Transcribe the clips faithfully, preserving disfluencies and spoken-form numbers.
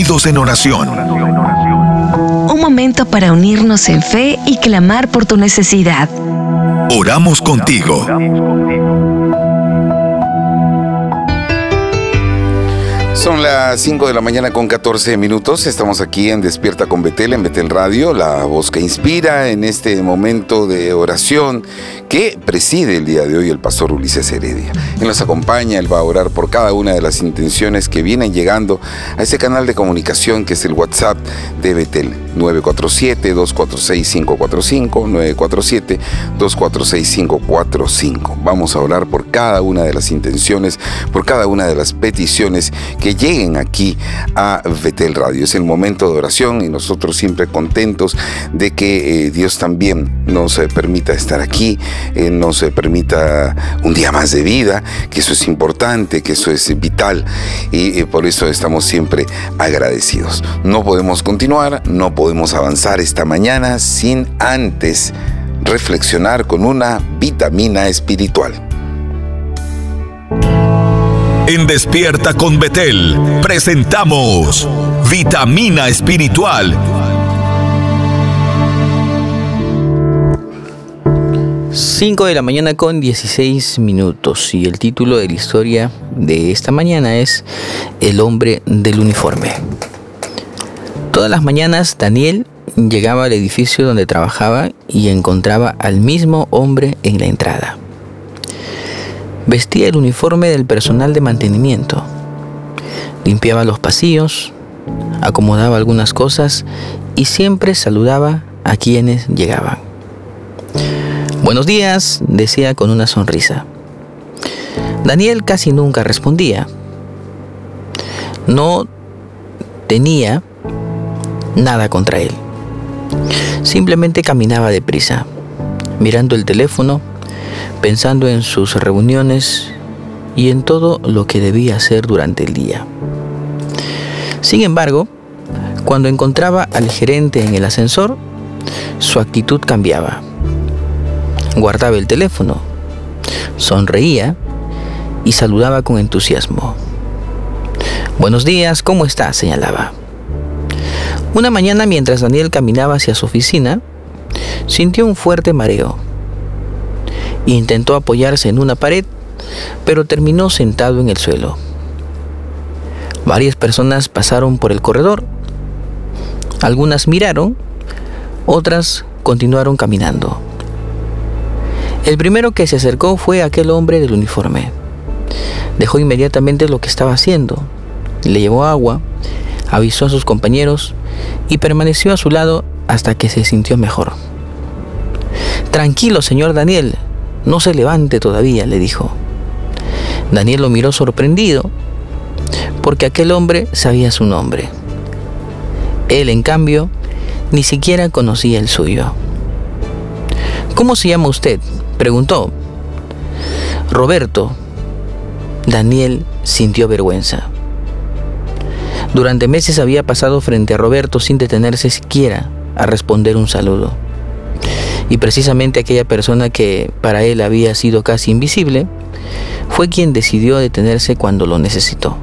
Unidos en oración. Un momento para unirnos en fe y clamar por tu necesidad. Oramos contigo. Son las cinco de la mañana con catorce minutos. Estamos aquí en Despierta con Betel, en Betel Radio, la voz que inspira en este momento de oración que preside el día de hoy el pastor Ulises Heredia. Él nos acompaña, él va a orar por cada una de las intenciones que vienen llegando a ese canal de comunicación que es el WhatsApp de Betel, nueve cuatro siete, dos cuatro seis, cinco cuatro cinco, nueve cuatro siete, dos cuatro seis, cinco cuatro cinco. Vamos a orar por cada una de las intenciones, por cada una de las peticiones que lleguen aquí a Betel Radio. Es el momento de oración y nosotros siempre contentos de que eh, Dios también nos eh, permita estar aquí, eh, nos eh, permita un día más de vida, que eso es importante, que eso es vital y eh, por eso estamos siempre agradecidos. No podemos continuar, no podemos avanzar esta mañana sin antes reflexionar con una vitamina espiritual. En Despierta con Betel presentamos Vitamina Espiritual. cinco de la mañana con dieciséis minutos y el título de la historia de esta mañana es El hombre del uniforme. Todas las mañanas Daniel llegaba al edificio donde trabajaba y encontraba al mismo hombre en la entrada. Vestía el uniforme del personal de mantenimiento, limpiaba los pasillos, acomodaba algunas cosas y siempre saludaba a quienes llegaban. Buenos días, decía con una sonrisa. Daniel casi nunca respondía. No tenía nada contra él. Simplemente caminaba deprisa, mirando el teléfono, pensando en sus reuniones y en todo lo que debía hacer durante el día. Sin embargo, cuando encontraba al gerente en el ascensor, su actitud cambiaba. Guardaba el teléfono, sonreía y saludaba con entusiasmo. Buenos días, ¿cómo está?, señalaba. Una mañana, mientras Daniel caminaba hacia su oficina, sintió un fuerte mareo. Intentó apoyarse en una pared, pero terminó sentado en el suelo. Varias personas pasaron por el corredor. Algunas miraron, otras continuaron caminando. El primero que se acercó fue aquel hombre del uniforme. Dejó inmediatamente lo que estaba haciendo, le llevó agua, avisó a sus compañeros y permaneció a su lado hasta que se sintió mejor. Tranquilo, señor Daniel, no se levante todavía, le dijo. Daniel lo miró sorprendido, porque aquel hombre sabía su nombre. Él, en cambio, ni siquiera conocía el suyo. ¿Cómo se llama usted?, preguntó. Roberto. Daniel sintió vergüenza. Durante meses había pasado frente a Roberto sin detenerse siquiera a responder un saludo. Y precisamente aquella persona que para él había sido casi invisible, fue quien decidió detenerse cuando lo necesitó.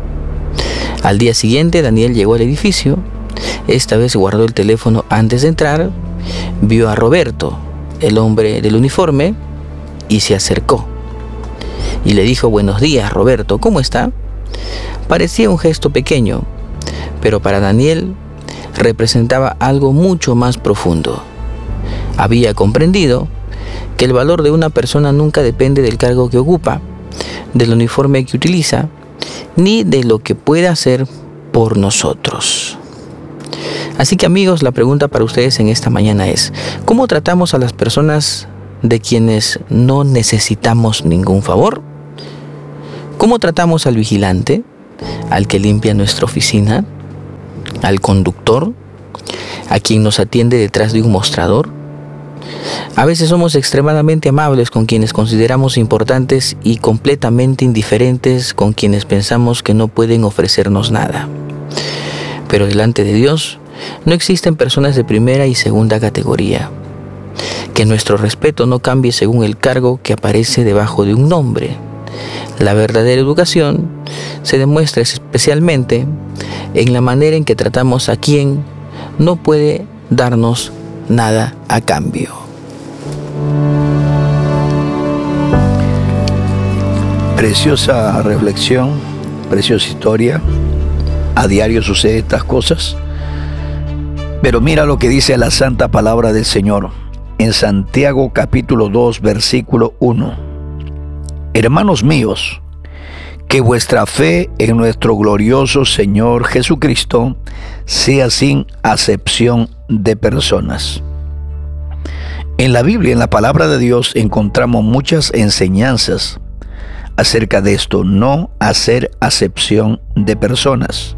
Al día siguiente, Daniel llegó al edificio. Esta vez guardó el teléfono antes de entrar, vio a Roberto, el hombre del uniforme, y se acercó. Y le dijo: buenos días, Roberto, ¿cómo está? Parecía un gesto pequeño, pero para Daniel representaba algo mucho más profundo. Había comprendido que el valor de una persona nunca depende del cargo que ocupa, del uniforme que utiliza, ni de lo que puede hacer por nosotros. Así que, amigos, la pregunta para ustedes en esta mañana es: ¿cómo tratamos a las personas de quienes no necesitamos ningún favor? ¿Cómo tratamos al vigilante, al que limpia nuestra oficina, al conductor, a quien nos atiende detrás de un mostrador? A veces somos extremadamente amables con quienes consideramos importantes y completamente indiferentes con quienes pensamos que no pueden ofrecernos nada. Pero delante de Dios no existen personas de primera y segunda categoría. Que nuestro respeto no cambie según el cargo que aparece debajo de un nombre. La verdadera educación se demuestra especialmente en la manera en que tratamos a quien no puede darnos nada a cambio. Preciosa reflexión, preciosa historia. A diario suceden estas cosas. Pero mira lo que dice la santa palabra del Señor en Santiago capítulo dos, versículo uno. Hermanos míos, que vuestra fe en nuestro glorioso Señor Jesucristo sea sin acepción de personas. En la Biblia, en la palabra de Dios, encontramos muchas enseñanzas acerca de esto, no hacer acepción de personas.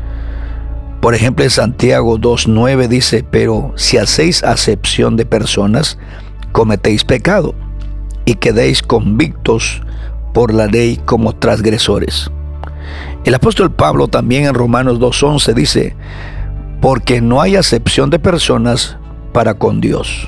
Por ejemplo, en Santiago dos nueve dice, pero si hacéis acepción de personas, cometéis pecado y quedéis convictos por la ley como transgresores. El apóstol Pablo también en Romanos dos once dice, porque no hay acepción de personas para con Dios.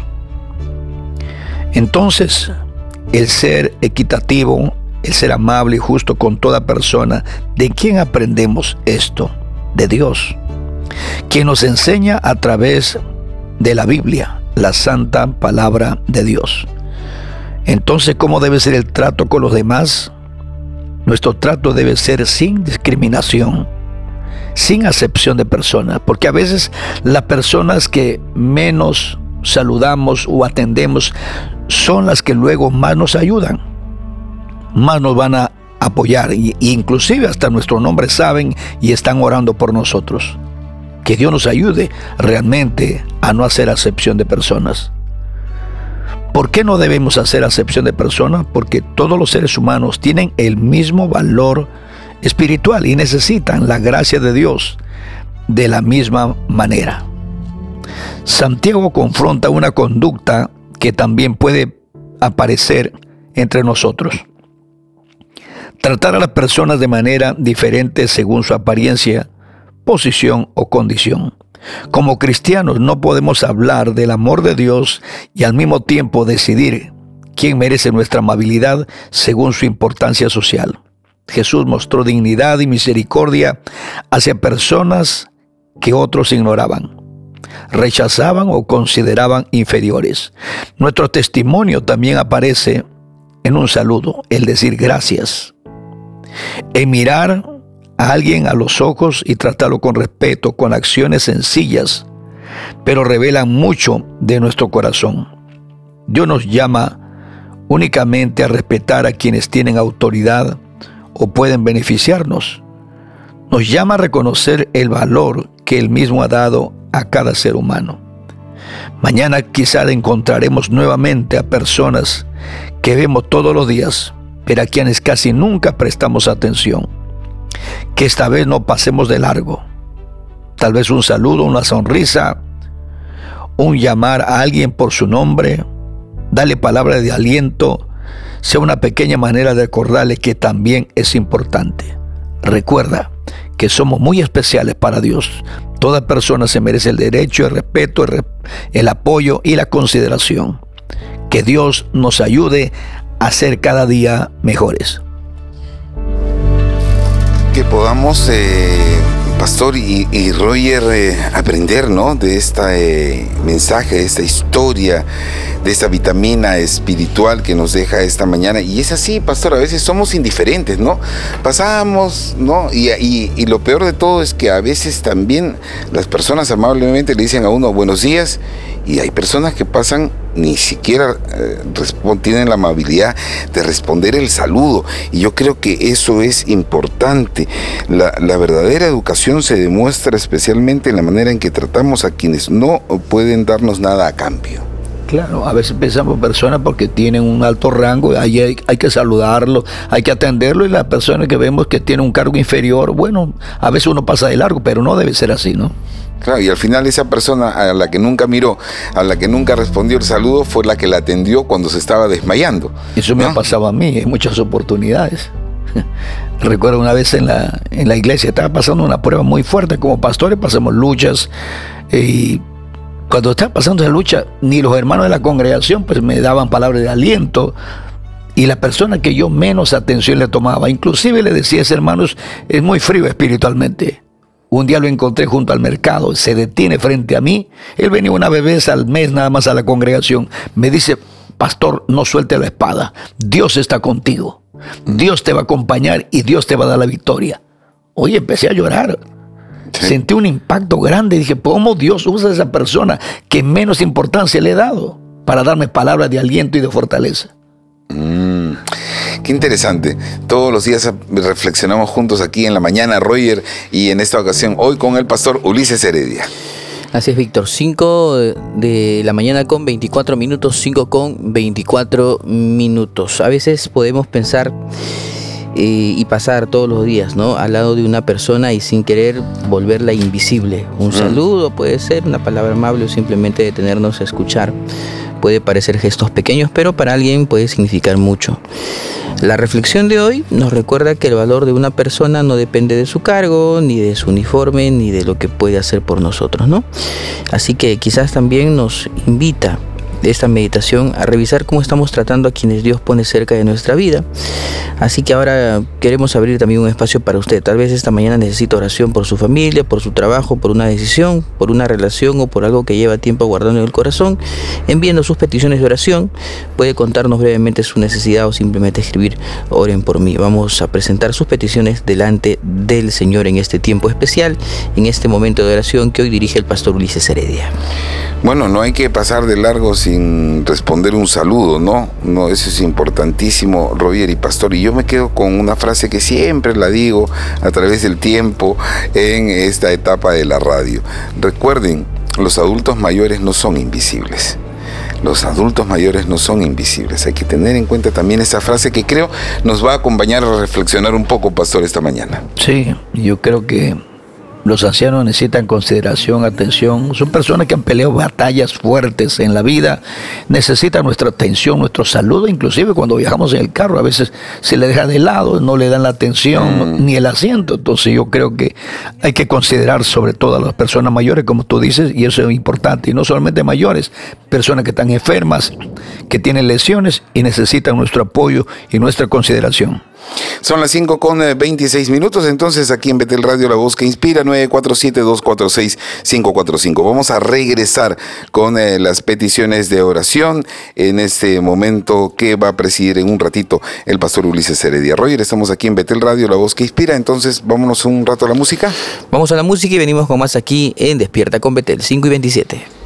Entonces, el ser equitativo, el ser amable y justo con toda persona, ¿de quién aprendemos esto? De Dios, quien nos enseña a través de la Biblia, la santa palabra de Dios. Entonces, ¿cómo debe ser el trato con los demás? Nuestro trato debe ser sin discriminación, sin acepción de personas, porque a veces las personas que menos saludamos o atendemos son las que luego más nos ayudan, más nos van a apoyar, y, y inclusive hasta nuestro nombre saben y están orando por nosotros. Que Dios nos ayude realmente a no hacer acepción de personas. ¿Por qué no debemos hacer acepción de personas? Porque todos los seres humanos tienen el mismo valor espiritual y necesitan la gracia de Dios de la misma manera. Santiago confronta una conducta que también puede aparecer entre nosotros. Tratar a las personas de manera diferente según su apariencia, posición o condición. Como cristianos no podemos hablar del amor de Dios y al mismo tiempo decidir quién merece nuestra amabilidad según su importancia social. Jesús mostró dignidad y misericordia hacia personas que otros ignoraban, rechazaban o consideraban inferiores. Nuestro testimonio también aparece en un saludo, el decir gracias, en mirar a alguien a los ojos y tratarlo con respeto, con acciones sencillas, pero revelan mucho de nuestro corazón. Dios nos llama únicamente a respetar a quienes tienen autoridad o pueden beneficiarnos. Nos llama a reconocer el valor que Él mismo ha dado a cada ser humano. Mañana quizá encontraremos nuevamente a personas que vemos todos los días, pero a quienes casi nunca prestamos atención. Que esta vez no pasemos de largo. Tal vez un saludo, una sonrisa, un llamar a alguien por su nombre, darle palabra de aliento, sea una pequeña manera de recordarle que también es importante. Recuerda que somos muy especiales para Dios. Toda persona se merece el derecho, el respeto, el, el apoyo y la consideración. Que Dios nos ayude a ser cada día mejores. Que podamos, eh, Pastor y, y Roger, eh, aprender, ¿no?, de este eh, mensaje, de esta historia, de esta vitamina espiritual que nos deja esta mañana. Y es así, Pastor, a veces somos indiferentes, ¿no? Pasamos, ¿no? Y, y, y lo peor de todo es que a veces también las personas amablemente le dicen a uno buenos días, y hay personas que pasan, ni siquiera eh, tienen la amabilidad de responder el saludo. Y yo creo que eso es importante. La, la verdadera educación se demuestra especialmente en la manera en que tratamos a quienes no pueden darnos nada a cambio. Claro, a veces pensamos personas porque tienen un alto rango, hay, hay, hay que saludarlo, hay que atenderlo, y las personas que vemos que tienen un cargo inferior, bueno, a veces uno pasa de largo, pero no debe ser así, ¿no? Claro, y al final esa persona a la que nunca miró, a la que nunca respondió el saludo, fue la que la atendió cuando se estaba desmayando. Eso me ¿no? ha pasado a mí en muchas oportunidades. Recuerdo una vez en la, en la iglesia, estaba pasando una prueba muy fuerte. Como pastores pasamos luchas, y cuando estaba pasando esa lucha, ni los hermanos de la congregación pues me daban palabras de aliento, y la persona que yo menos atención le tomaba, inclusive le decía a ese hermano, es muy frío espiritualmente. Un día lo encontré junto al mercado, se detiene frente a mí. Él venía una vez al mes nada más a la congregación. Me dice, pastor, no suelte la espada. Dios está contigo. Dios te va a acompañar y Dios te va a dar la victoria. Oye, empecé a llorar. Sí. Sentí un impacto grande. Dije, ¿cómo Dios usa a esa persona que menos importancia le he dado para darme palabras de aliento y de fortaleza? Mm, qué interesante. Todos los días reflexionamos juntos aquí en la mañana, Roger, y en esta ocasión hoy con el pastor Ulises Heredia. Así es, Víctor. cinco de la mañana con veinticuatro minutos, cinco con veinticuatro minutos. A veces podemos pensar eh, y pasar todos los días, ¿no?, al lado de una persona y sin querer volverla invisible. Un saludo puede ser, una palabra amable o simplemente detenernos a escuchar. Puede parecer gestos pequeños, pero para alguien puede significar mucho. La reflexión de hoy nos recuerda que el valor de una persona no depende de su cargo, ni de su uniforme, ni de lo que puede hacer por nosotros, ¿no? Así que quizás también nos invita esta meditación a revisar cómo estamos tratando a quienes Dios pone cerca de nuestra vida. Así que ahora queremos abrir también un espacio para usted. Tal vez esta mañana necesita oración por su familia, por su trabajo, por una decisión, por una relación o por algo que lleva tiempo guardando en el corazón. Enviando sus peticiones de oración, puede contarnos brevemente su necesidad o simplemente escribir: oren por mí. Vamos a presentar sus peticiones delante del Señor en este tiempo especial, en este momento de oración que hoy dirige el pastor Ulises Heredia. Bueno, no hay que pasar de largo sin responder un saludo, ¿no? No, eso es importantísimo, Roger y pastor. Y yo me quedo con una frase que siempre la digo a través del tiempo en esta etapa de la radio. Recuerden, los adultos mayores no son invisibles. Los adultos mayores no son invisibles. Hay que tener en cuenta también esa frase que creo nos va a acompañar a reflexionar un poco, pastor, esta mañana. Sí, yo creo que los ancianos necesitan consideración, atención. Son personas que han peleado batallas fuertes en la vida. Necesitan nuestra atención, nuestro saludo. Inclusive cuando viajamos en el carro, a veces se le deja de lado, no le dan la atención, mm. ni el asiento. Entonces yo creo que hay que considerar sobre todo a las personas mayores, como tú dices, y eso es importante. Y no solamente mayores, personas que están enfermas, que tienen lesiones y necesitan nuestro apoyo y nuestra consideración. Son las cinco con veintiséis minutos, entonces aquí en Betel Radio, la voz que inspira, nueve cuatro siete, dos cuatro seis, cinco cuatro cinco. Vamos a regresar con eh, las peticiones de oración en este momento que va a presidir en un ratito el pastor Ulises Heredia. Roger, estamos aquí en Betel Radio, la voz que inspira, entonces vámonos un rato a la música. Vamos a la música y venimos con más aquí en Despierta con Betel, cinco y veintisiete.